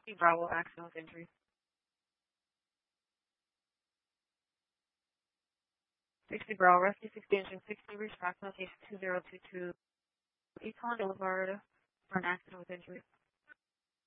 Bravo, accident with injury. 60 Bravo, rescue 60 engine 60, reach back notation 2022 East Holland Boulevard for an accident with injury.